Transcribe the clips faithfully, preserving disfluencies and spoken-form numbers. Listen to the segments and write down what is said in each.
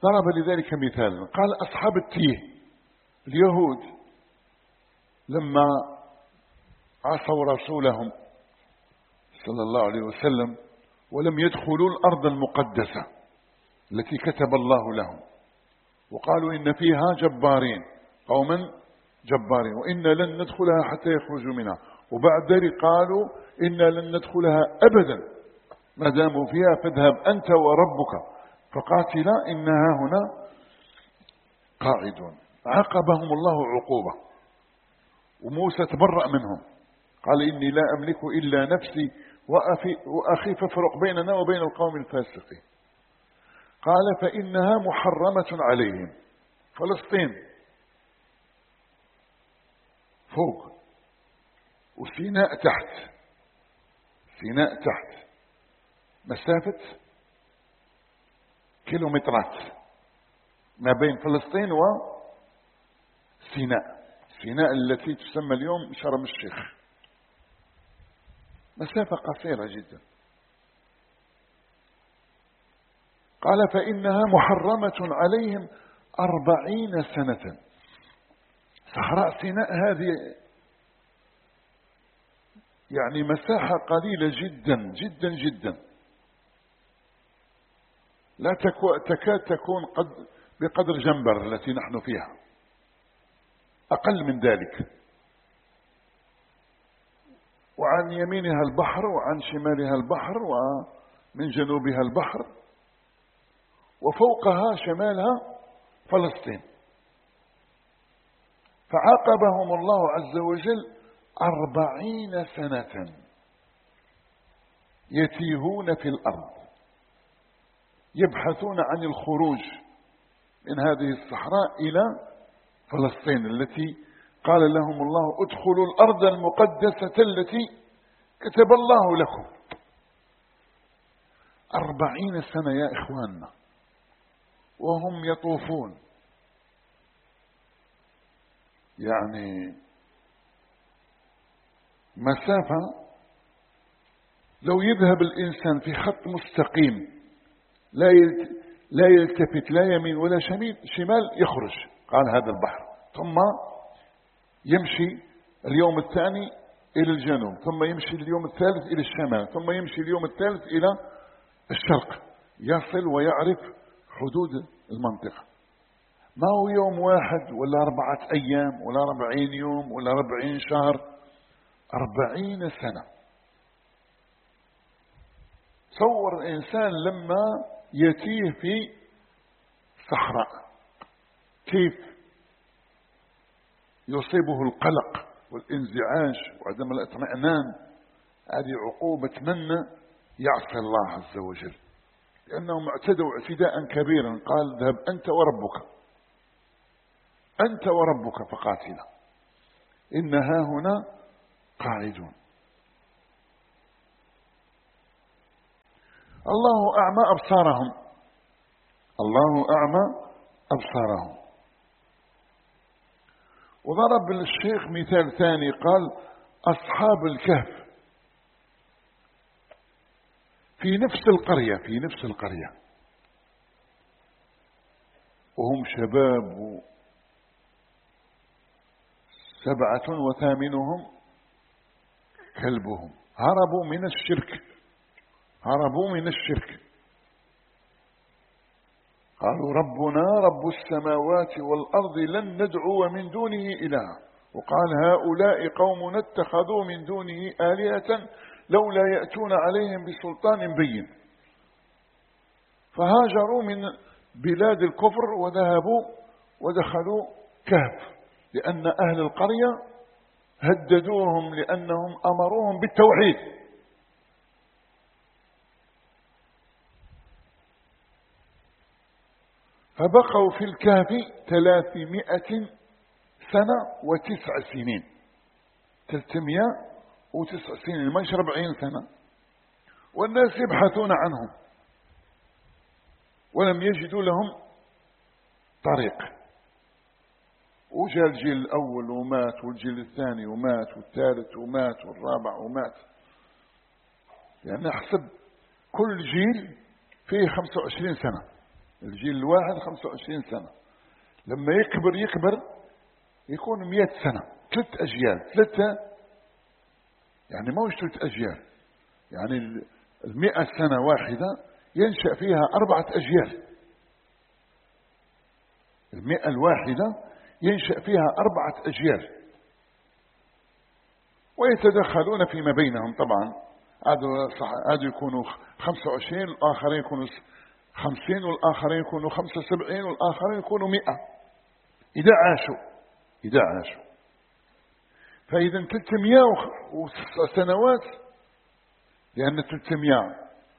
ضرب لذلك مثالا قال أصحاب التيه اليهود لما عصوا رسولهم صلى الله عليه وسلم ولم يدخلوا الأرض المقدسة التي كتب الله لهم، وقالوا إن فيها جبارين قوما جبارين وإنا لن ندخلها حتى يخرجوا منها، وبعد ذلك قالوا إنا لن ندخلها أبدا ما داموا فيها فاذهب أنت وربك فقاتلا إنها هنا قاعدون. عاقبهم الله عقوبة، وموسى تبرأ منهم قال إني لا أملك إلا نفسي وأخي فافرق بيننا وبين القوم الفاسقين. قال فإنها محرمة عليهم، فلسطين فوق وسيناء تحت، سيناء تحت مسافة كيلومترات ما بين فلسطين وسيناء، سيناء التي تسمى اليوم شرم الشيخ، مسافة قصيرة جدا. قال فإنها محرمة عليهم أربعين سنة. صحراء سيناء هذه يعني مساحة قليلة جدا جدا جدا، لا تكاد تكون قد بقدر جنبر التي نحن فيها، أقل من ذلك، وعن يمينها البحر وعن شمالها البحر ومن جنوبها البحر، وفوقها شمالها فلسطين. فعاقبهم الله عز وجل أربعين سنة يتيهون في الأرض يبحثون عن الخروج من هذه الصحراء إلى فلسطين التي قال لهم الله ادخلوا الأرض المقدسة التي كتب الله لكم. أربعين سنة يا إخواننا وهم يطوفون، يعني مسافة لو يذهب الإنسان في خط مستقيم لا لا يلتفت لا يمين ولا شمال يخرج قال هذا البحر، ثم يمشي اليوم الثاني إلى الجنوب، ثم يمشي اليوم الثالث إلى الشمال، ثم يمشي اليوم الثالث إلى الشرق، يصل ويعرف حدود المنطقة. ما هو يوم واحد ولا أربعة أيام ولا أربعين يوم ولا أربعين شهر، أربعين سنة. تصور الإنسان لما يتيه في صحراء كيف يصيبه القلق والانزعاج وعدم الاطمئنان. هذه عقوبة من يعصي الله عز وجل، لأنهم اعتدوا اعتداء كبيرا. قال اذهب أنت وربك، أنت وربك فقاتلا إنها هنا قاعدون. الله أعمى أبصارهم، الله أعمى أبصارهم. وضرب للشيخ مثال ثاني قال أصحاب الكهف في نفس القرية، في نفس القرية وهم شباب سبعة وثامنهم كلبهم، هربوا من الشرك، هربوا من الشرك. قالوا ربنا رب السماوات والأرض لن ندعو من دونه إلها، وقال هؤلاء قوم اتخذوا من دونه آلهة لولا يأتون عليهم بسلطان بين. فهاجروا من بلاد الكفر وذهبوا ودخلوا كهف، لأن أهل القرية هددوهم لأنهم أمروهم بالتوحيد. فبقوا في الكهف ثلاثمائة سنة وتسع سنين، ثلاثمائة وتسع سنين، ما يشرب أربعين سنة، والناس يبحثون عنهم ولم يجدوا لهم طريق. وجاء الجيل الأول ومات، والجيل الثاني ومات، والثالث ومات، والرابع ومات. يعني أحسب كل جيل فيه خمسة وعشرين سنة، الجيل الواحد خمسة وعشرين سنة، لما يكبر يكبر يكون مئة سنة، ثلاث أجيال، ثلاثة يعني ما وش ثلاث أجيال، يعني المئة سنة واحدة ينشأ فيها أربعة أجيال، المئة الواحدة ينشأ فيها أربعة أجيال، ويتدخلون فيما بينهم طبعا، هذا يكونوا خمسة وعشرين والآخرين يكونوا خمسين والآخرين يكونوا خمسة وسبعين والآخرين يكونوا مئة إذا عاشوا إذا عاشوا. فإذا ثلاثمئة وتسع سنوات، لأن ثلاثمئة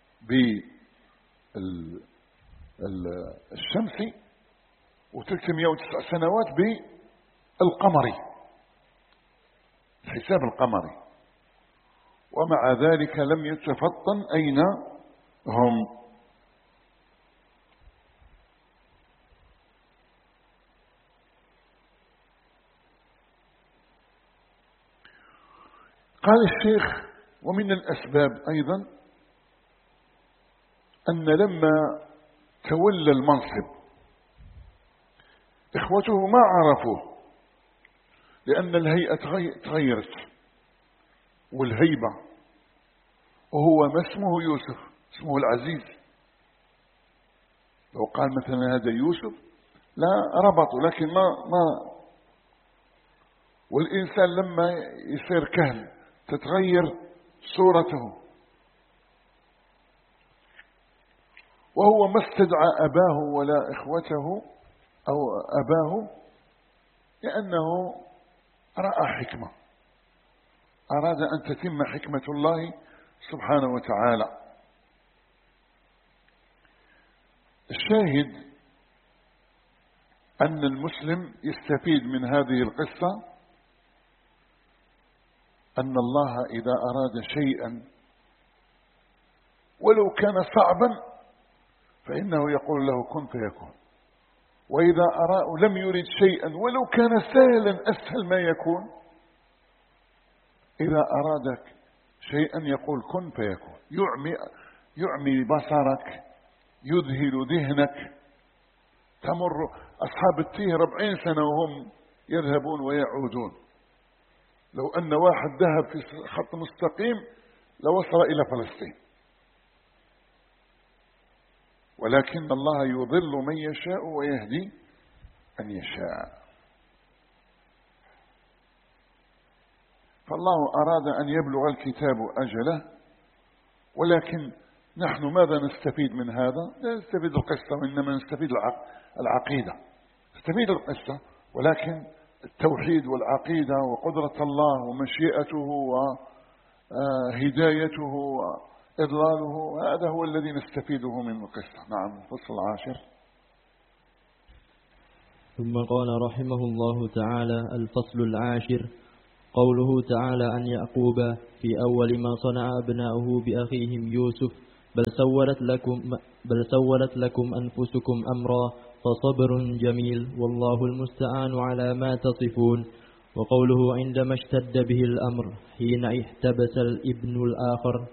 بالشمسي وثلاثمئة وتسع سنوات بالقمري، الحساب القمري، ومع ذلك لم يتفطن أين هم. قال الشيخ: ومن الأسباب أيضا أن لما تولى المنصب إخوته ما عرفوه، لأن الهيئة تغيرت والهيبة، وهو ما اسمه يوسف، اسمه العزيز. لو قال مثلا هذا يوسف لا ربطوا، لكن ما ما والإنسان لما يصير كهل تتغير صورته. وهو ما استدعى أباه ولا إخوته أو أباه، لأنه رأى حكمة، أراد أن تتم حكمة الله سبحانه وتعالى. الشاهد أن المسلم يستفيد من هذه القصة أن الله إذا أراد شيئا ولو كان صعبا فإنه يقول له كن فيكون، وإذا أراد لم يرد شيئا ولو كان سهلا أسهل ما يكون، إذا أرادك شيئا يقول كن فيكون، يعمي, يعمي بصرك، يذهل ذهنك. تمر أصحاب التيه أربعين سنة وهم يذهبون ويعودون، لو أن واحد ذهب في خط مستقيم لوصل إلى فلسطين، ولكن الله يضل من يشاء ويهدي من يشاء. فالله أراد أن يبلغ الكتاب أجله، ولكن نحن ماذا نستفيد من هذا؟ لا نستفيد القصة، وإنما نستفيد العقيدة، نستفيد القصة، ولكن التوحيد والعقيدة وقدرة الله ومشيئته وهدايته وإضلاله، هذا هو الذي نستفيده من القصة. نعم. الفصل العاشر. ثم قال رحمه الله تعالى: الفصل العاشر، قوله تعالى عن يعقوب في أول ما صنع أبناؤه بأخيهم يوسف: بل سولت لكم, بل سولت لكم أنفسكم أمرا فصبر جميل والله المستعان على ما تصفون. وقوله عندما اشتد به الأمر حين احتبس الابن الآخر: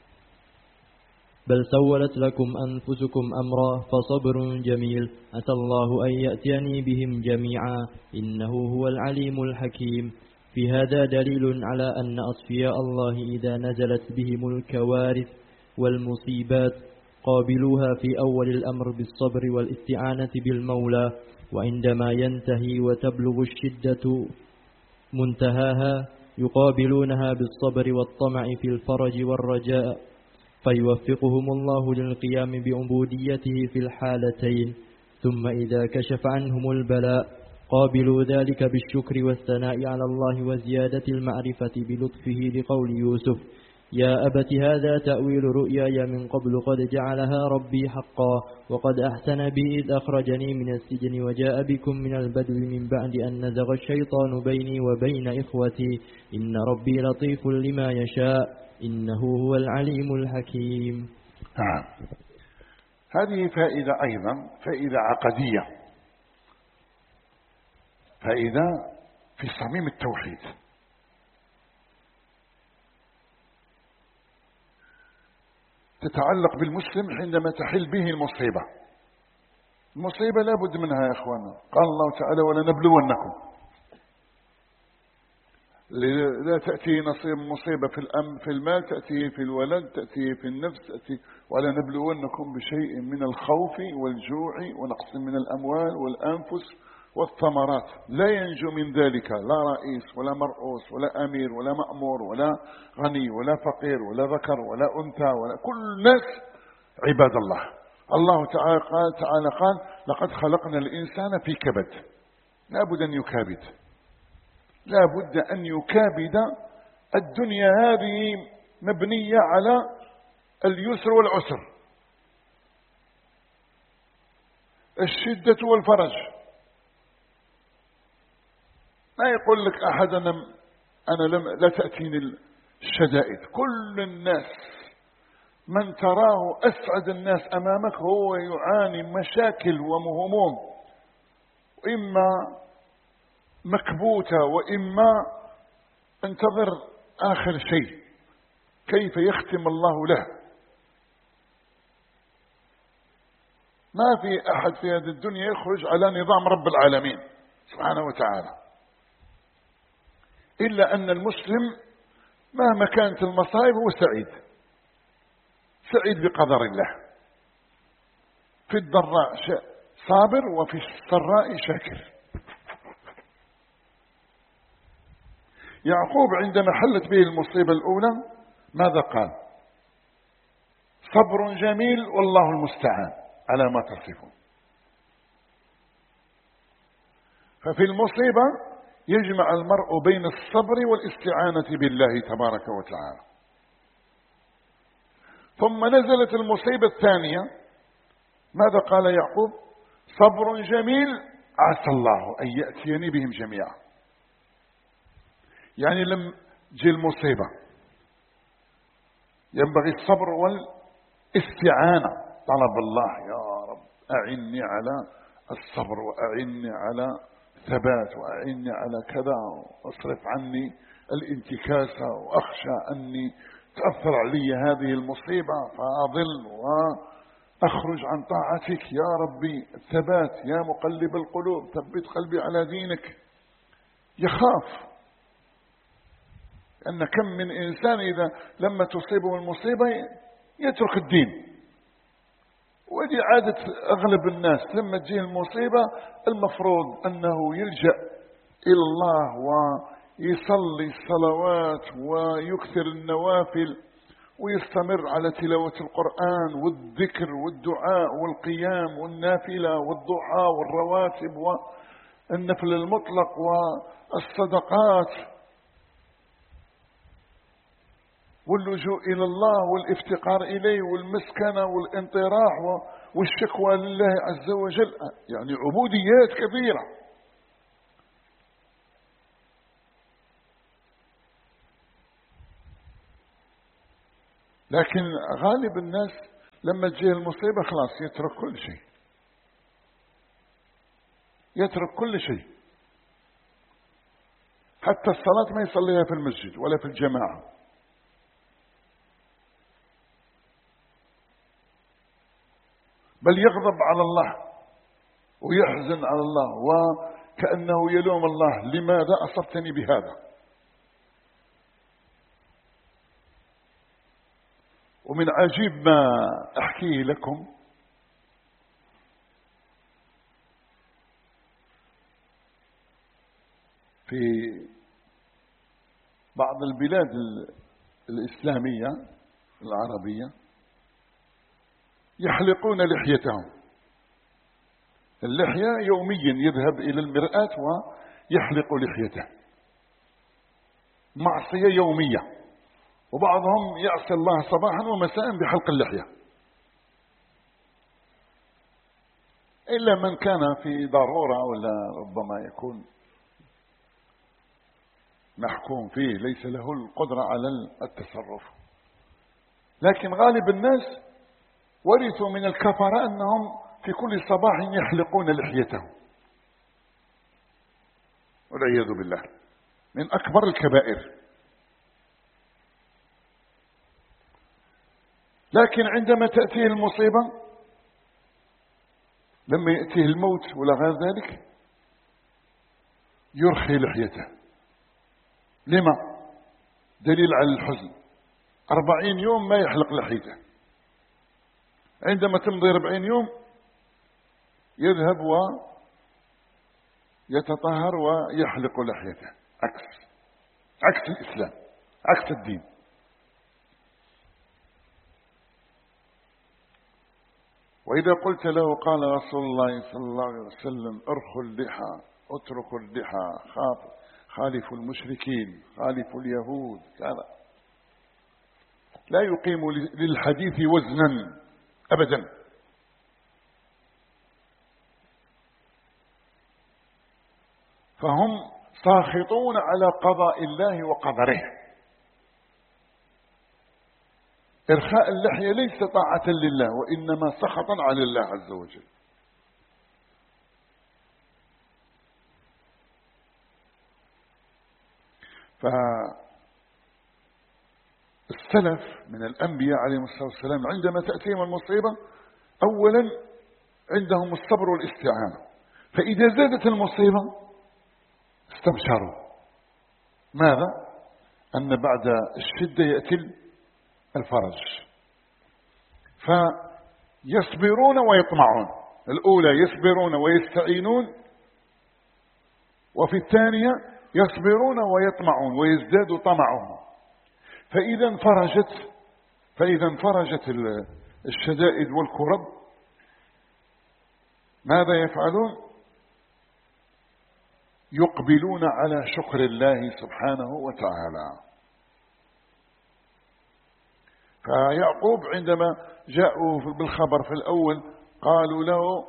بل سولت لكم أنفسكم أمرا فصبر جميل أتى الله أن يأتيني بهم جميعا إنه هو العليم الحكيم. في هذا دليل على أن أصفياء الله إذا نزلت بهم الكوارث والمصيبات قابلوها في أول الأمر بالصبر والاستعانة بالمولى، وعندما ينتهي وتبلغ الشدة منتهاها يقابلونها بالصبر والطمع في الفرج والرجاء، فيوفقهم الله للقيام بعبوديته في الحالتين. ثم إذا كشف عنهم البلاء قابلوا ذلك بالشكر والثناء على الله وزيادة المعرفة بلطفه، لقول يوسف: يا أبت هذا تأويل رؤياي من قبل قد جعلها ربي حقا وقد أحسن بي إذ أخرجني من السجن وجاء بكم من البدو من بعد أن نزغ الشيطان بيني وبين إخوتي إن ربي لطيف لما يشاء إنه هو العليم الحكيم. نعم. هذه فائدة أيضا، فائدة عقدية، فائدة في صميم التوحيد. تتعلق بالمسلم عندما تحل به المصيبة، المصيبة لا بد منها يا إخوانا. قال الله تعالى ولنبلونكم. لا تأتي نصيب مصيبة في الأم في المال، تأتي في الولد، تأتي في النفس، تأتي ولنبلونكم بشيء من الخوف والجوع ونقص من الأموال والأنفس والثمرات. لا ينجو من ذلك لا رئيس ولا مرؤوس ولا أمير ولا مأمور ولا غني ولا فقير ولا ذكر ولا أنثى ولا كل الناس عباد الله. الله تعالى قال, تعالى قال لقد خلقنا الإنسان في كبد. لا بد أن يكابد، لا بد أن يكابد. الدنيا هذه مبنية على اليسر والعسر، الشدة والفرج. ما يقول لك أحد أنا, أنا لم لا تأتيني الشدائد. كل الناس من تراه أسعد الناس أمامك هو يعاني مشاكل ومهموم، إما مكبوتة وإما انتظر آخر شيء كيف يختم الله له. ما في أحد في هذه الدنيا يخرج على نظام رب العالمين سبحانه وتعالى، إلا أن المسلم مهما كانت المصائب هو سعيد، سعيد بقدر الله. في الضراء صابر وفي السراء شاكر. يعقوب عندما حلت به المصيبة الأولى ماذا قال؟ صبر جميل والله المستعان على ما تصفون. ففي المصيبة يجمع المرء بين الصبر والاستعانة بالله تبارك وتعالى. ثم نزلت المصيبة الثانية ماذا قال يعقوب؟ صبر جميل عسى الله أن يأتيني بهم جميعا. يعني لم تجي المصيبة ينبغي الصبر والاستعانة، طلب الله يا رب أعني على الصبر وأعني على ثبات وأعني على كذا، واصرف عني الانتكاسة وأخشى أني تأثر علي هذه المصيبة فأضل وأخرج عن طاعتك يا ربي. الثبات يا مقلب القلوب ثبت قلبي على دينك. يخاف أن كم من إنسان إذا لما تصيبه المصيبة يترك الدين. ودي عادة أغلب الناس لما تجيه المصيبة المفروض أنه يلجأ إلى الله ويصلي الصلوات ويكثر النوافل ويستمر على تلاوة القرآن والذكر والدعاء والقيام والنافلة والضحى والرواتب والنفل المطلق والصدقات واللجوء إلى الله والافتقار إليه والمسكنة والانطراح والشكوى لله عز وجل، يعني عبوديات كثيرة. لكن غالب الناس لما تجيه المصيبة خلاص يترك كل شيء، يترك كل شيء، حتى الصلاة ما يصليها في المسجد ولا في الجماعة. بل يغضب على الله ويحزن على الله وكأنه يلوم الله لماذا أصبتني بهذا. ومن عجيب ما أحكيه لكم في بعض البلاد الإسلامية العربية يحلقون لحيتهم. اللحية يوميا يذهب إلى المرآة ويحلق لحيته، معصية يومية. وبعضهم يعصي الله صباحا ومساء بحلق اللحية، إلا من كان في ضرورة ولا ربما يكون محكوم فيه ليس له القدرة على التصرف. لكن غالب الناس ورثوا من الكفرة أنهم في كل صباح يحلقون لحيتهم، والعياذ بالله، من أكبر الكبائر. لكن عندما تأتيه المصيبة لما يأتيه الموت ولا غير ذلك يرخي لحيته. لما؟ دليل على الحزن، أربعين يوم ما يحلق لحيته، عندما تمضي أربعين يوم يذهب ويتطهر ويحلق لحيته، عكس عكس الإسلام، عكس الدين. وإذا قلت له قال رسول الله صلى الله عليه وسلم ارخوا اللحى، اتركوا اللحى، خالفوا المشركين، خالفوا اليهود، كذا، لا يقيم للحديث وزنا أبدا. فهم ساخطون على قضاء الله وقدره. إرخاء اللحية ليس طاعة لله، وإنما سخطا على الله عز وجل. فالسلف من الأنبياء عليهم الصلاة والسلام عندما تأتيهم المصيبة أولا عندهم الصبر والاستعانة، فإذا زادت المصيبة استبشروا. ماذا؟ أن بعد الشدة يأتي الفرج، فيصبرون ويطمعون. الأولى يصبرون ويستعينون، وفي الثانية يصبرون ويطمعون ويزداد طمعهم. فإذا انفرجت فإذا انفرجت الشدائد والكرب ماذا يفعلون؟ يقبلون على شكر الله سبحانه وتعالى. فيعقوب عندما جاءوا بالخبر في الأول قالوا له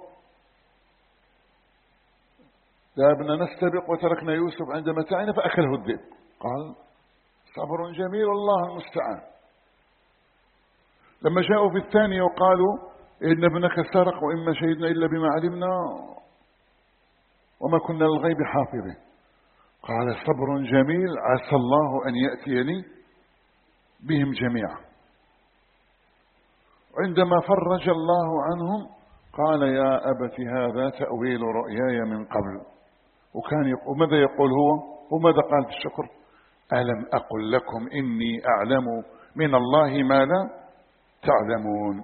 ذهبنا نستبق وتركنا يوسف عند متاعنا فأكله الذئب. قال صبر جميل الله المستعان. لما جاءوا في الثانية وقالوا إن ابنك سرق وإما شهدنا إلا بما علمنا وما كنا للغيب حافظين، قال صبر جميل عسى الله أن يأتيني بهم جميعا. عندما فرج الله عنهم قال يا أبت هذا تأويل رؤياي من قبل. وكان يقول وماذا يقول هو وماذا قال في الشكر؟ ألم أقل لكم إني أعلم من الله ما لا تعلمون.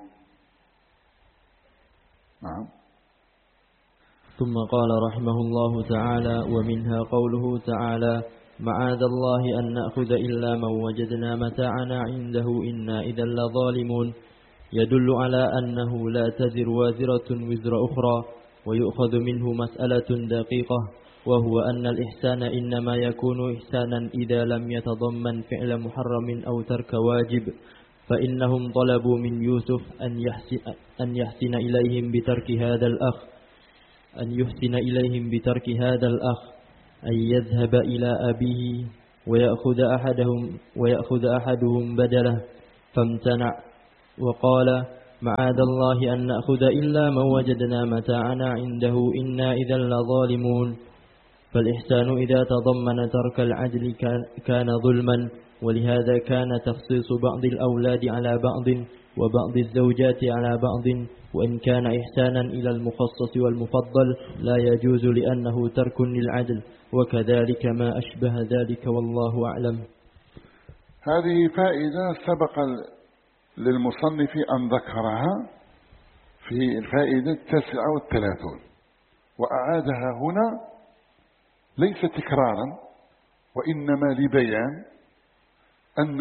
نعم. ثم قال رحمه الله تعالى ومنها قوله تعالى معاذ الله أن نأخذ إلا من وجدنا متاعنا عنده إنا إذا لظالمون، يدل على أنه لا تزر وازرة وزر أخرى. ويؤخذ منه مسألة دقيقة، وهو أن الإحسان إنما يكون إحسانا إذا لم يتضمن فعل محرم أو ترك واجب. فإنهم طلبوا من يوسف أن يحسن, أن يحسن إليهم بترك هذا الأخ أن يحسن إليهم بترك هذا الأخ أن يذهب إلى أبيه ويأخذ أحدهم ويأخذ أحدهم بدله، فامتنع وقال معاذ الله أن نأخذ إلا من وجدنا متاعنا عنده إنا إذا لظالمون. فالإحسان إذا تضمن ترك العدل كان ظلما، ولهذا كان تخصيص بعض الأولاد على بعض وبعض الزوجات على بعض، وإن كان إحسانا إلى المخصص والمفضل لا يجوز لأنه ترك للعدل، وكذلك ما أشبه ذلك والله أعلم. هذه فائدة سبق للمصنف أن ذكرها في الفائدة التاسعة والثلاثون، وأعادها هنا ليس تكرارا وإنما لبيان أن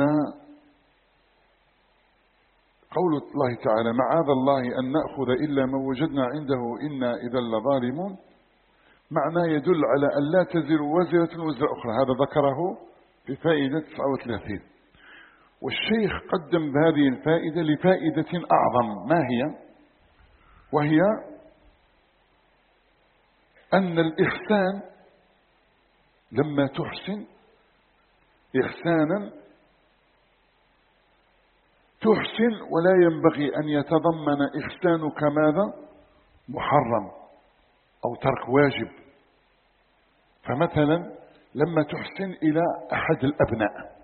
قول الله تعالى معاذ الله أن نأخذ إلا من وجدنا عنده إنا إذا لظالمون معنى يدل على أن لا تزر وزرة وزر أخرى. هذا ذكره في فائدة تسعة وثلاثين. والشيخ قدم بهذه الفائدة لفائدة أعظم، ما هي؟ وهي أن الإحسان لما تحسن إحسانا تحسن ولا ينبغي أن يتضمن إحسانك ماذا؟ محرم أو ترك واجب. فمثلا لما تحسن إلى أحد الأبناء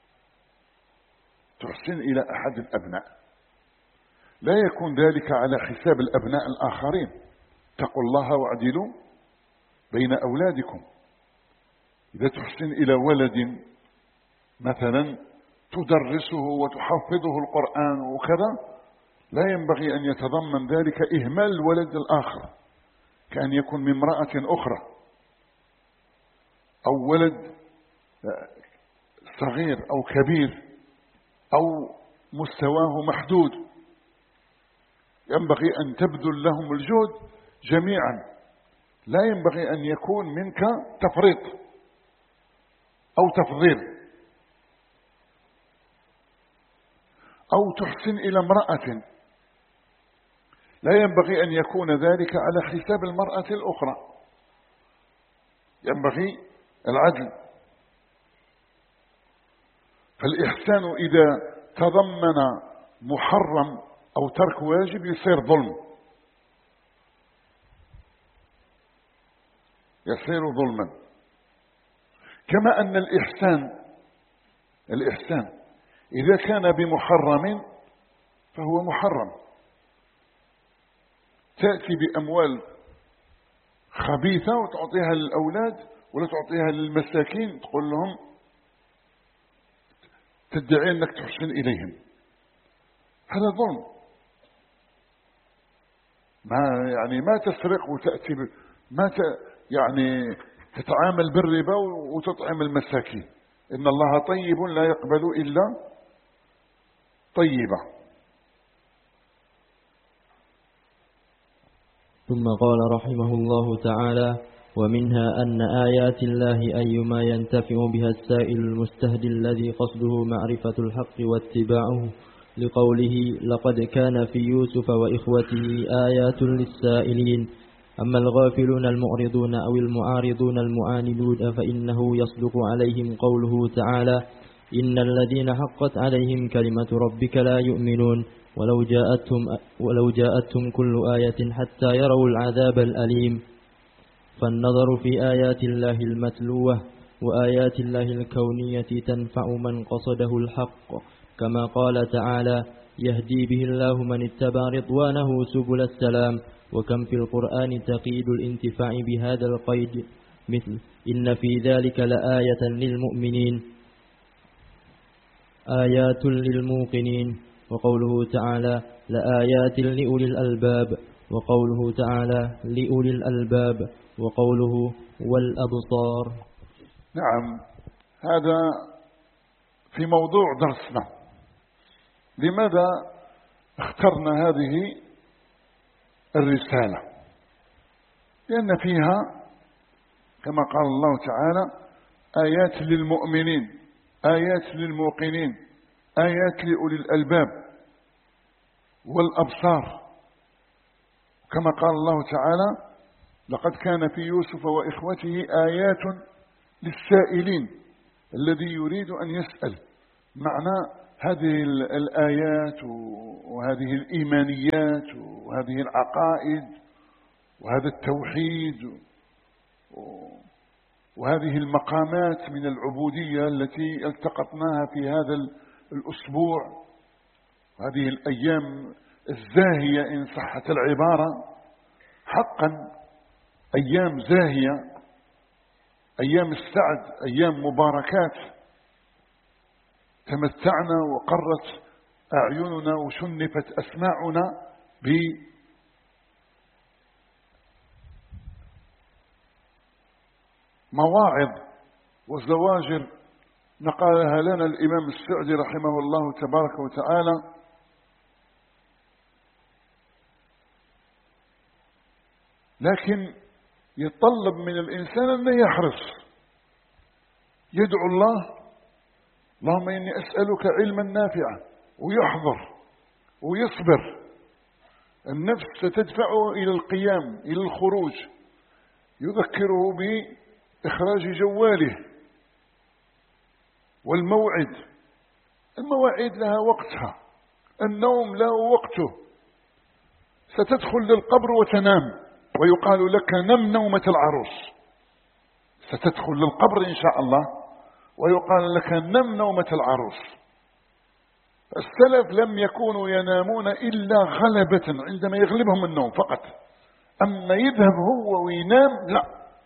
تحسن إلى أحد الأبناء لا يكون ذلك على حساب الأبناء الآخرين، اتقوا الله واعدلوا بين أولادكم. إذا تحسن إلى ولد مثلا تدرسه وتحفظه القرآن وكذا، لا ينبغي أن يتضمن ذلك إهمال الولد الآخر، كأن يكون من امرأة أخرى أو ولد صغير أو كبير أو مستواه محدود. ينبغي أن تبذل لهم الجهد جميعا، لا ينبغي أن يكون منك تفريط أو تفضيل. أو تحسن إلى امرأة، لا ينبغي أن يكون ذلك على حساب المرأة الأخرى، ينبغي العدل. فالإحسان إذا تضمن محرم أو ترك واجب يصير ظلم، يصير ظلما. كما أن الإحسان الإحسان إذا كان بمحرم فهو محرم. تأتي بأموال خبيثة وتعطيها للأولاد ولا تعطيها للمساكين، تقول لهم تدعي أنك تحسن إليهم، هذا ظلم. ما يعني ما تسرق وتأتي ما ت يعني تتعامل بالربا وتطعم المساكين. إن الله طيب لا يقبل إلا طيبا. ثم قال رحمه الله تعالى: ومنها أن آيات الله أيما ينتفع بها السائل المستهدي الذي قصده معرفة الحق واتباعه، لقوله: لقد كان في يوسف وإخوته آيات للسائلين. أما الغافلون المعرضون أو المعارضون المعاندون فإنه يصدق عليهم قوله تعالى: إن الذين حقت عليهم كلمة ربك لا يؤمنون ولو جاءتهم, ولو جاءتهم كل آية حتى يروا العذاب الأليم. فالنظر في آيات الله المتلوة وآيات الله الكونية تنفع من قصده الحق، كما قال تعالى: يهدي به الله من اتبع رضوانه سبل السلام. وكم في القرآن تقييد الانتفاع بهذا القيد، مثل: إن في ذلك لآية للمؤمنين، آيات للموقنين. وقوله تعالى: لآيات لأولي الألباب. وقوله تعالى: لأولي الألباب. وقوله: والأبصار. نعم، هذا في موضوع درسنا. لماذا اخترنا هذه الرسالة؟ لأن فيها كما قال الله تعالى: آيات للمؤمنين، آيات للموقنين، آيات لأولي الألباب والأبصار. كما قال الله تعالى: لقد كان في يوسف وإخوته آيات للسائلين، الذي يريد أن يسأل. معنى هذه الآيات وهذه الإيمانيات وهذه العقائد وهذا التوحيد وهذه المقامات من العبودية التي التقطناها في هذا الأسبوع، هذه الأيام الزاهية إن صحت العبارة، حقا أيام زاهية، أيام السعد، أيام مباركات، تمتعنا وقرت أعيننا وشنفت أسماعنا بمواعظ وزواجر نقلها لنا الإمام السعدي رحمه الله تبارك وتعالى. لكن يتطلب من الإنسان أن يحرص، يدعو الله: اللهم إني أسألك علما نافعا، ويحضر ويصبر. النفس ستدفعه إلى القيام، إلى الخروج، يذكره بإخراج جواله والموعد. المواعيد لها وقتها، النوم له وقته. ستدخل للقبر وتنام ويقال لك: نم نومة العروس. ستدخل للقبر إن شاء الله ويقال لك: نم نومة العروس. السلف لم يكونوا ينامون إلا غلبة، عندما يغلبهم النوم فقط. أما يذهب هو وينام لا.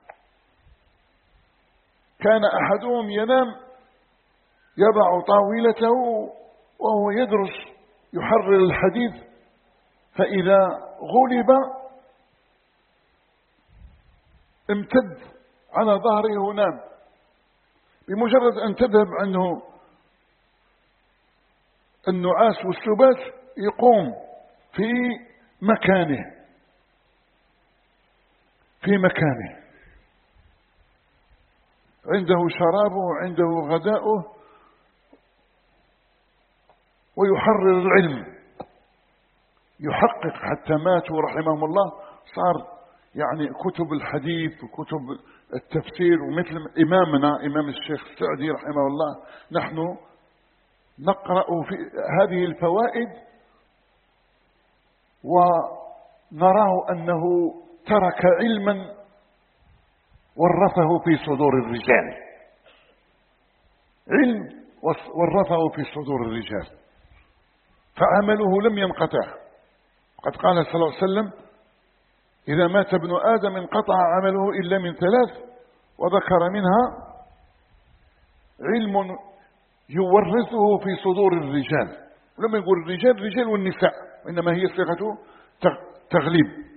كان أحدهم ينام يضع طاولته وهو يدرس يحرر الحديث، فإذا غلب امتد على ظهره ونام. بمجرد أن تذهب عنه النعاس والسبات يقوم في مكانه في مكانه عنده شرابه وعنده غداؤه ويحرر العلم، يحقق حتى ماتوا رحمهم الله. صار يعني كتب الحديث وكتب التفسير، ومثل إمامنا إمام الشيخ السعدي رحمه الله نحن نقرأ في هذه الفوائد ونراه أنه ترك علما ورثه في صدور الرجال، علم ورثه في صدور الرجال، فعمله لم ينقطع. قد قال صلى الله عليه وسلم: إذا مات ابن آدم انقطع عمله إلا من ثلاث، وذكر منها علم يورثه في صدور الرجال. ولما يقول الرجال الرجال والنساء، وإنما هي صيغة تغليب.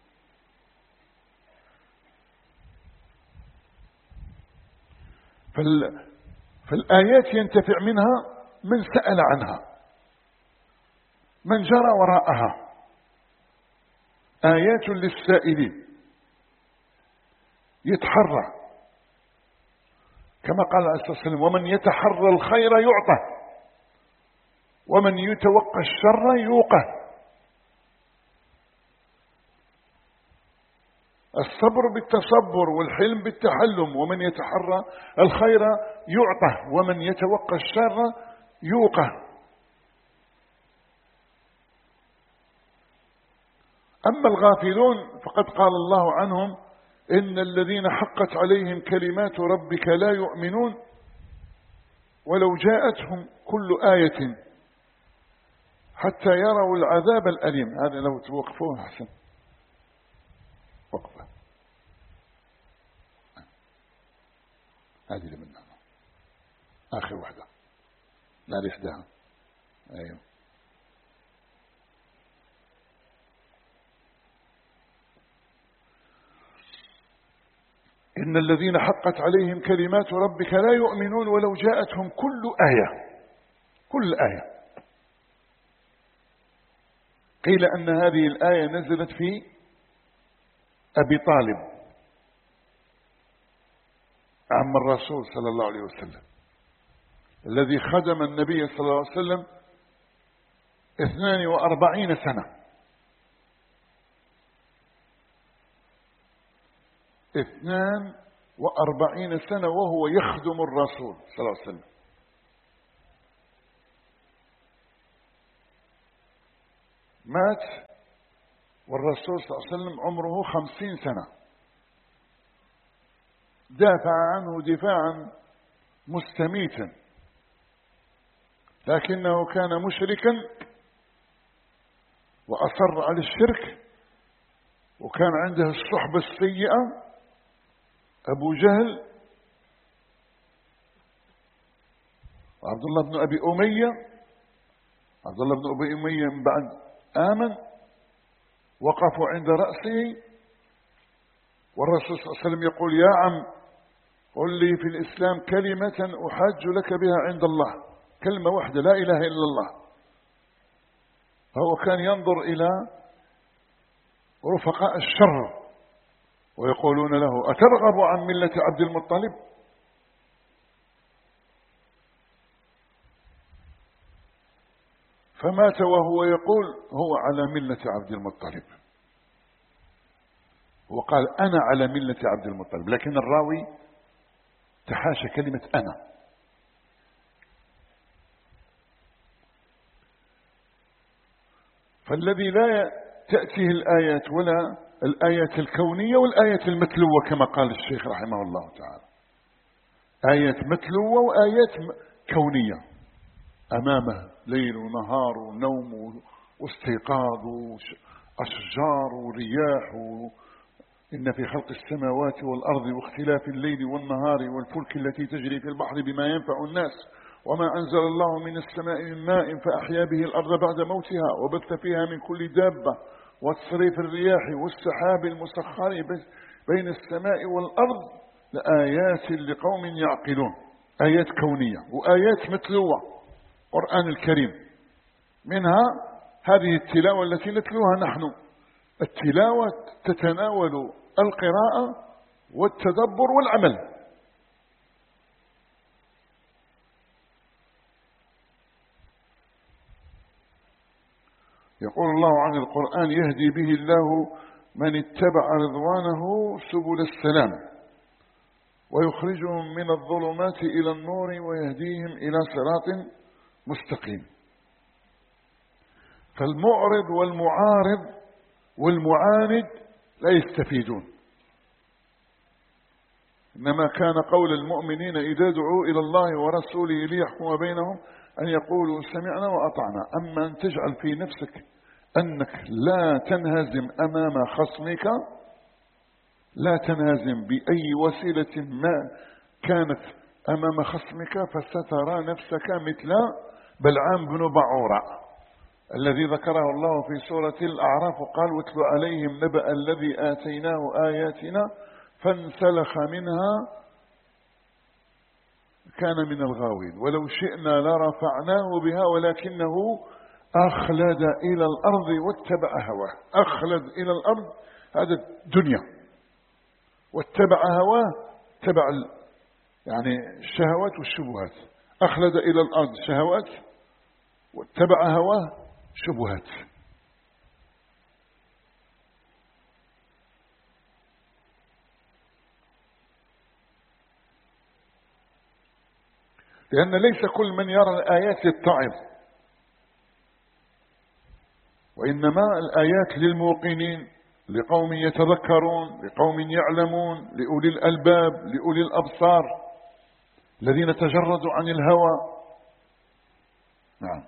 فالآيات ينتفع منها من سأل عنها، من جرى وراءها. آيات للسائلين، يتحرى كما قال عليه الصلاة والسلام: ومن يتحرى الخير يعطى، ومن يتوقى الشر يوقى. الصبر بالتصبر والحلم بالتحلم. ومن يتحرى الخير يعطى، ومن يتوقى الشر يوقى. أما الغافلون فقد قال الله عنهم: إن الذين حقت عليهم كلمات ربك لا يؤمنون ولو جاءتهم كل آية حتى يروا العذاب الأليم. هذا لو توقفوه أحسن. وقفة هذه اللي منها آخر واحدة، لا لإحداها. أيوه. إن الذين حقت عليهم كلمات ربك لا يؤمنون ولو جاءتهم كل آية. كل آية. قيل أن هذه الآية نزلت في أبي طالب عم الرسول صلى الله عليه وسلم، الذي خدم النبي صلى الله عليه وسلم اثنان وأربعين سنة. اثنان وأربعين سنة وهو يخدم الرسول صلى الله عليه وسلم. مات والرسول صلى الله عليه وسلم عمره خمسين سنة. دافع عنه دفاعا مستميتا، لكنه كان مشركا وأصر على الشرك، وكان عنده الصحبة السيئة أبو جهل وعبد الله بن أبي أمية. عبد الله بن أبي أمية من بعد آمن، وقفوا عند رأسه، والرسول صلى الله عليه وسلم يقول: يا عم قل لي في الإسلام كلمة أحاج لك بها عند الله، كلمة واحدة لا إله إلا الله. فهو كان ينظر إلى رفقاء الشر ويقولون له: أترغب عن ملة عبد المطلب؟ فمات وهو يقول هو على ملة عبد المطلب. وقال: أنا على ملة عبد المطلب، لكن الراوي تحاشى كلمة أنا. فالذي لا تأتيه الآيات ولا الآيات الكونية والآيات المتلوة كما قال الشيخ رحمه الله تعالى، آيات متلوة وآيات كونية أمامه، ليل ونهار ونوم واستيقاظ أشجار ورياح و... إن في خلق السماوات والأرض واختلاف الليل والنهار والفلك التي تجري في البحر بما ينفع الناس وما أنزل الله من السماء من ماء فأحيا به الأرض بعد موتها وبث فيها من كل دابة وتصريف الرياح والسحاب المسخر بين السماء والأرض لآيات لقوم يعقلون. آيات كونية وآيات متلوة القرآن الكريم، منها هذه التلاوة التي نتلوها نحن. التلاوة تتناول القراءة والتدبر والعمل. يقول الله عن القرآن يهدي به الله من اتبع رضوانه سبل السلام ويخرجهم من الظلمات إلى النور ويهديهم إلى صراط مستقيم. فالمعرض والمعارض والمعاند لا يستفيدون، إنما كان قول المؤمنين إذا دعوا إلى الله ورسوله ليحكم بينهم أن يقولوا سمعنا وأطعنا. أما أن تجعل في نفسك أنك لا تنهزم أمام خصمك، لا تنهزم بأي وسيلة ما كانت أمام خصمك، فسترى نفسك مثل بلعام بن بعورة الذي ذكره الله في سورة الأعراف وقال واتل عليهم نبأ الذي آتيناه آياتنا فانسلخ منها كان من الغاوين ولو شئنا لرفعناه بها ولكنه أخلد إلى الأرض واتبع هواه. أخلد إلى الأرض هذا الدنيا، واتبع هواه تبع يعني الشهوات والشبهات. أخلد إلى الأرض شهوات واتبع هواه شبهات. لأن ليس كل من يرى الآيات يتعظ، وإنما الآيات للموقنين، لقوم يتذكرون، لقوم يعلمون، لأولي الألباب، لأولي الأبصار الذين تجردوا عن الهوى. نعم.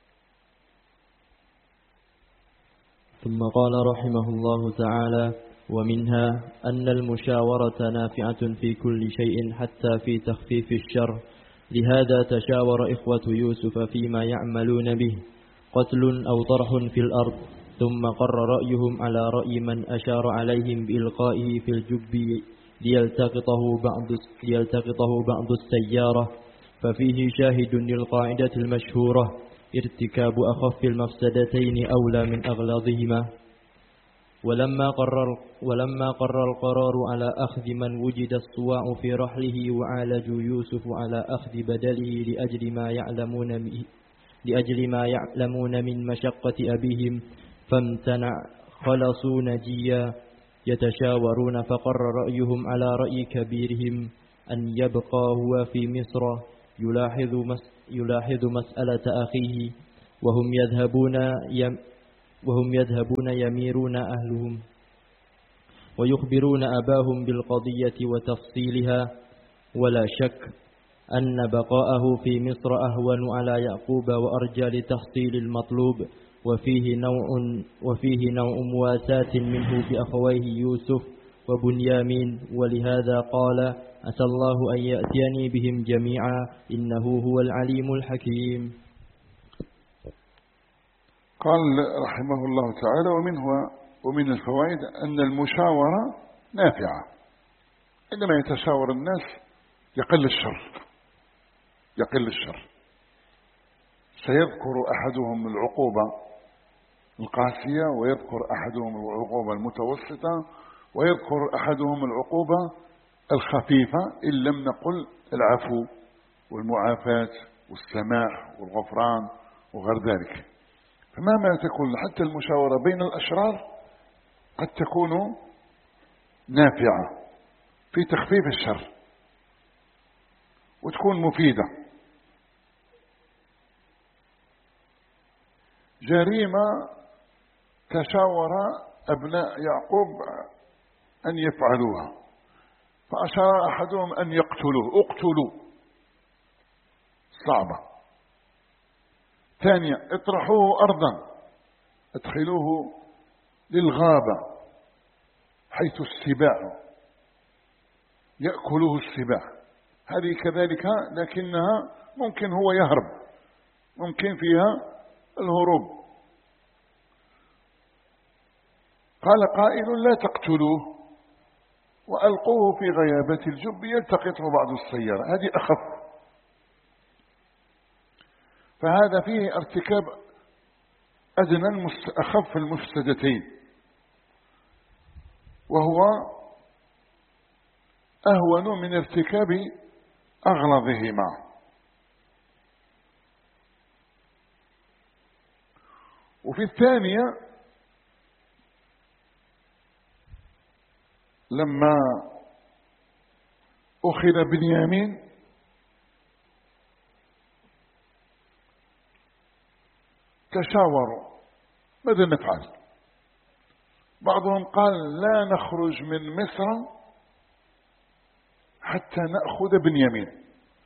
ثم قال رحمه الله تعالى: ومنها أن المشاورة نافعة في كل شيء حتى في تخفيف الشر، لهذا تشاور إخوة يوسف فيما يعملون به قتل أو طرح في الأرض، ثم قر رأيهم على رأي من أشار عليهم بإلقائه في الجب ليلتقطه بعض, ليلتقطه بعض السيارة، ففيه شاهد للقاعدة المشهورة: ارتكاب أخف المفسدتين أولى من أغلاظهما. ولما قرر, ولما قرر القرار على أخذ من وجد الصواع في رحله وعالج يوسف على أخذ بدله لأجل ما يعلمون به لأجل ما يعلمون من مشقة أبيهم، فامتنع خلصوا نجيا يتشاورون، فقر رأيهم على رأي كبيرهم أن يبقى هو في مصر يلاحظ, مس يلاحظ مسألة أخيه، وهم يذهبون يم وهم يذهبون يميرون أهلهم ويخبرون أباهم بالقضية وتفصيلها. ولا شك أن بقاءه في مصر أهون على يعقوب وأرجى لتحصيل المطلوب، وفيه نوع, وفيه نوع مواساة منه بأخويه يوسف وبنيامين، ولهذا قال: أسى الله أن يأتيني بهم جميعا إنه هو العليم الحكيم. قال رحمه الله تعالى: ومنه ومن الفوائد أن المشاورة نافعة. عندما يتشاور الناس يقل الشر يقل الشر سيذكر أحدهم العقوبة القاسية، ويذكر أحدهم العقوبة المتوسطة، ويذكر أحدهم العقوبة الخفيفة، إن لم نقل العفو والمعافاة والسماح والغفران وغير ذلك. فمهما تكون حتى المشاورة بين الأشرار قد تكون نافعة في تخفيف الشر وتكون مفيدة. جريمة تشاور أبناء يعقوب أن يفعلوها، فأشار أحدهم أن يقتلوه، اقتلوا، صعبة. ثانيا: اطرحوه أرضا، ادخلوه للغابة حيث السباع يأكله السباع، هذه كذلك لكنها ممكن هو يهرب، ممكن فيها الهروب. قال قائل لا تقتلوه وألقوه في غيابة الجب يلتقطه بعض السيارة، هذه أخف، فهذا فيه ارتكاب أدنى أخف المفسدتين، وهو أهون من ارتكاب أغلظهما. وفي الثانية لما أخذ بنيامين تشاوروا ماذا نفعل. بعضهم قال لا نخرج من مصر حتى نأخذ بنيامين،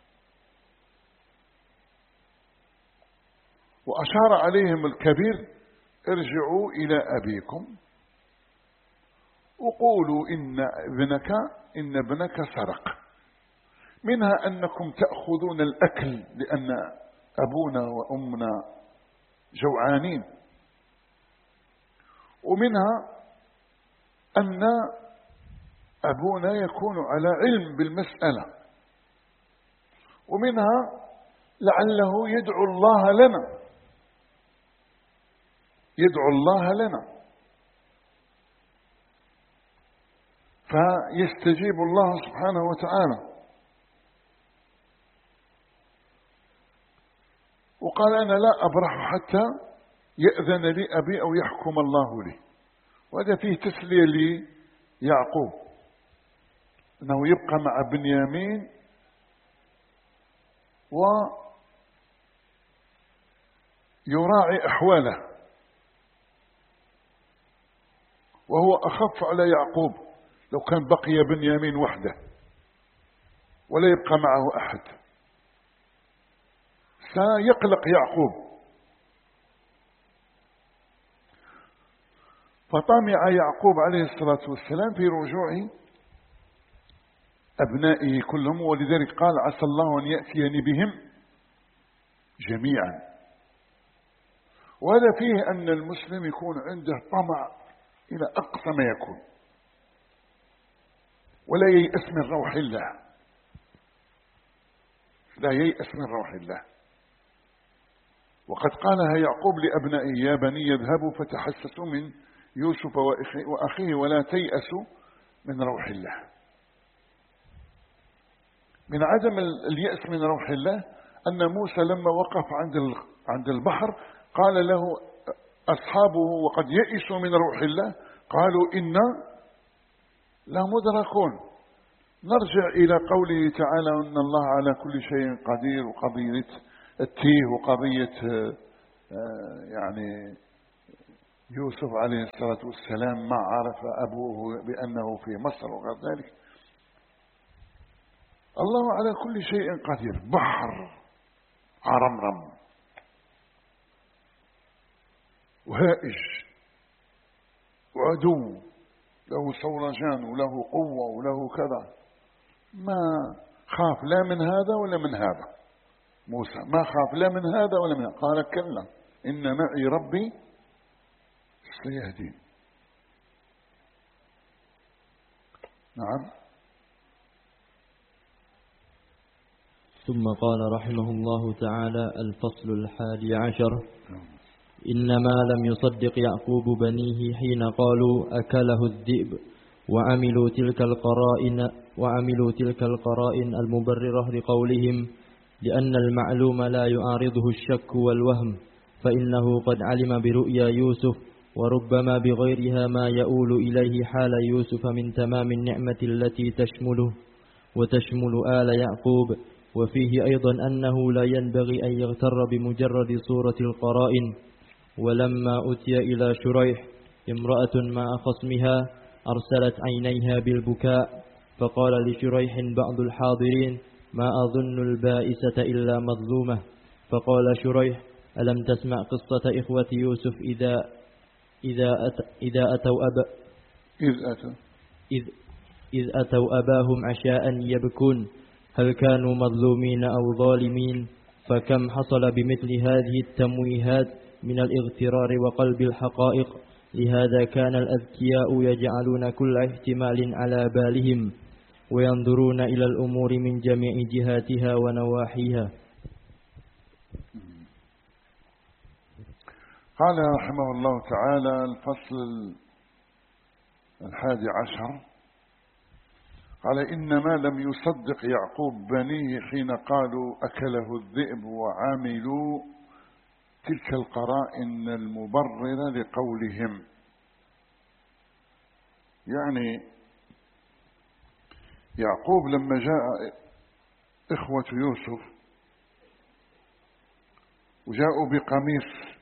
وأشار عليهم الكبير ارجعوا إلى أبيكم وقولوا إن ابنك إن ابنك سرق، منها أنكم تأخذون الأكل لأن أبونا وأمنا جوعانين، ومنها أن أبونا يكون على علم بالمسألة، ومنها لعله يدعو الله لنا يدعو الله لنا فيستجيب الله سبحانه وتعالى. وقال أنا لا أبرح حتى يأذن لي أبي أو يحكم الله لي، وهذا فيه تسلية ليعقوب أنه يبقى مع بنيامين ويراعي أحواله، وهو أخف على يعقوب لو كان بقي بنيامين وحده ولا يبقى معه أحد، سيقلق يعقوب. فطمع يعقوب عليه الصلاة والسلام في رجوع أبنائه كلهم، ولذلك قال عسى الله أن يأتيني بهم جميعا. وهذا فيه أن المسلم يكون عنده طمع إلى أقصى ما يكون، ولا ييأس من روح الله، لا ييأس من روح الله. وقد قالها يعقوب لأبنائه يا بني يذهبوا فتحسسوا من يوسف وأخيه ولا تيأسوا من روح الله. من عدم اليأس من روح الله أن موسى لما وقف عند عند البحر قال له أصحابه وقد يئسوا من روح الله قالوا إنا لمدركون. نرجع إلى قوله تعالى أن الله على كل شيء قدير، وقضية التيه وقضية يعني يوسف عليه الصلاة والسلام ما عرف أبوه بأنه في مصر وغير ذلك. الله على كل شيء قدير. بحر عرمرم وهائج وعدو له صولجان وله قوة وله كذا، ما خاف لا من هذا ولا من هذا. موسى ما خاف لا من هذا ولا من هذا، قال كلا إن معي ربي سيهدين. نعم. ثم قال رحمه الله تعالى الفصل الحادي عشر: إنما لم يصدق يعقوب بنيه حين قالوا أكله الذئب، وعملوا تلك القرائن وعملوا تلك القرائن المبررة لقولهم، لأن المعلوم لا يعارضه الشك والوهم، فإنه قد علم برؤيا يوسف، وربما بغيرها ما يؤول إليه حال يوسف من تمام النعمة التي تشمله وتشمل آل يعقوب. وفيه أيضا أنه لا ينبغي أن يغتر بمجرد صورة القرائن. ولما أتي إلى شريح امرأة مع خصمها أرسلت عينيها بالبكاء، فقال لشريح بعض الحاضرين: ما أظن البائسة إلا مظلومة. فقال شريح: ألم تسمع قصة إخوة يوسف إذا إذا أت إذا أتوا أب إذ أتوا إذ إذ أتوا أباهم عشاء يبكون هل كانوا مظلومين أو ظالمين؟ فكم حصل بمثل هذه التمويهات من الاغترار وقلب الحقائق. لهذا كان الأذكياء يجعلون كل احتمال على بالهم وينظرون إلى الأمور من جميع جهاتها ونواحيها. قال رحمه الله تعالى الفصل الحادي عشر، قال إنما لم يصدق يعقوب بنيه حين قالوا أكله الذئب وعاملوا تلك القرائن المبررة لقولهم. يعني يعقوب لما جاء إخوة يوسف وجاءوا بقميص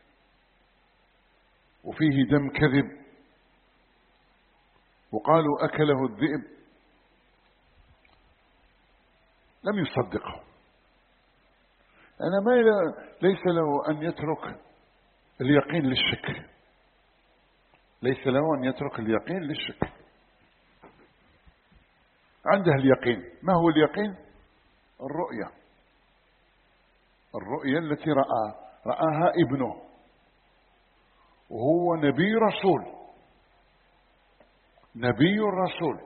وفيه دم كذب وقالوا أكله الذئب لم يصدقه. أنا ما ليس له أن يترك اليقين للشك، ليس له أن يترك اليقين للشك، عنده اليقين. ما هو اليقين؟ الرؤية، الرؤية التي رآها رآها ابنه وهو نبي رسول، نبي رسول.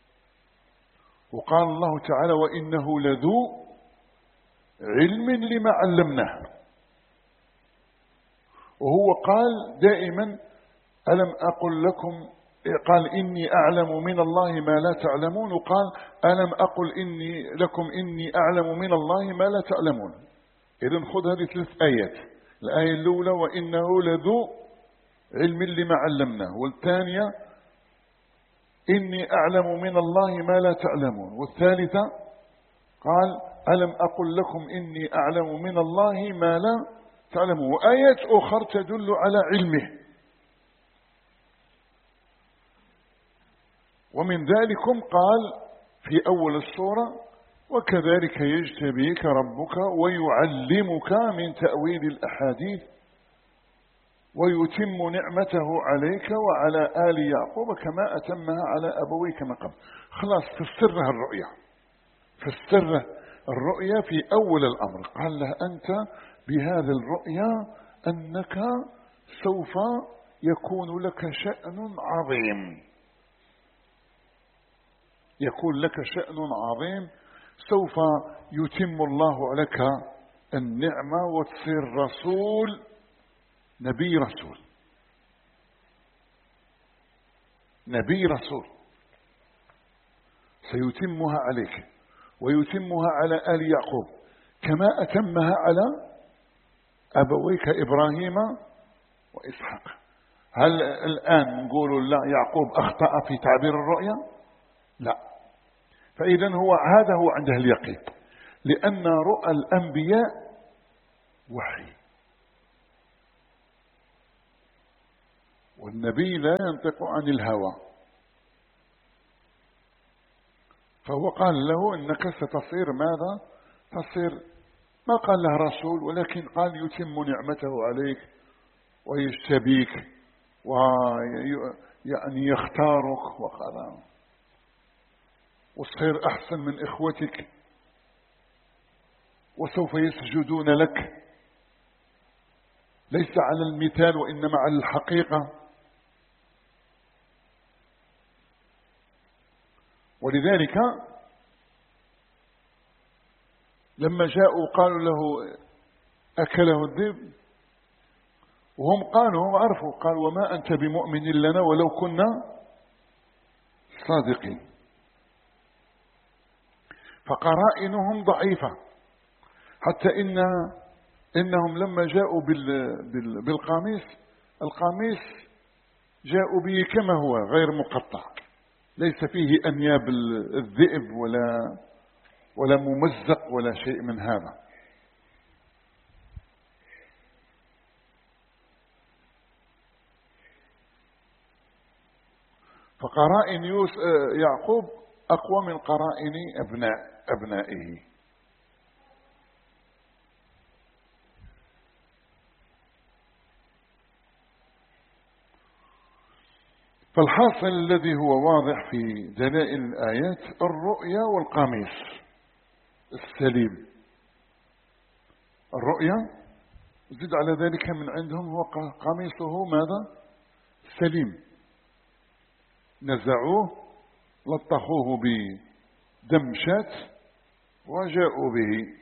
وقال الله تعالى وإنه لذو علم لما علمناه. وهو قال دائما ألم أقل لكم، قال إني أعلم من الله ما لا تعلمون، وقال ألم أقل إني لكم إني أعلم من الله ما لا تعلمون. إذن خذ هذه ثلاث آيات، الآية الأولى وإنه لذو علم لما علمناه، والثانية إني أعلم من الله ما لا تعلمون، والثالثة قال ألم أقل لكم إني أعلم من الله ما لا تعلمون، وآيات أخرى تدل على علمه. ومن ذلكم قال في أول السورة وكذلك يجتبيك ربك ويعلمك من تأويل الأحاديث ويتم نعمته عليك وعلى آل يعقوب كما أتمها على أبويك من قبل. خلاص فسرها الرؤيا، فسر الرؤيا في أول الأمر. قال له أنت بهذا الرؤيا أنك سوف يكون لك شأن عظيم، يكون لك شأن عظيم، سوف يتم الله لك النعمة وتصير رسول، نبي رسول، نبي رسول سيتمها عليك ويتمها على آل يعقوب كما أتمها على أبويك إبراهيم وإسحاق. هل الآن نقول لا يعقوب أخطأ في تعبير الرؤيا؟ لا. فإذا هو هذا هو عنده اليقين، لأن رؤى الأنبياء وحي، والنبي لا ينطق عن الهوى. فهو قال له إنك ستصير ماذا؟ تصير، ما قال له رسول، ولكن قال يتم نعمته عليك ويجتبيك ويعني يختارك، وقال وتصير أحسن من إخوتك وسوف يسجدون لك، ليس على المثال وإنما على الحقيقة. ولذلك لما جاءوا قالوا له أكله الذئب، وهم قالوا هم عرفوا، قال وما أنت بمؤمن لنا ولو كنا صادقين. فقرائنهم ضعيفة، حتى إن إنهم لما جاءوا بال بال بالقميص، القميص جاءوا به كما هو غير مقطع، ليس فيه أنياب الذئب ولا ولا ممزق ولا شيء من هذا. فقرائن يوسف يعقوب أقوى من قرائن أبناء أبنائه. فالحاصل الذي هو واضح في دلائل الآيات الرؤيا والقميص السليم. الرؤيا زد على ذلك من عندهم هو قميصه ماذا؟ سليم، نزعوه لطخوه بدم شاة وجاءوا به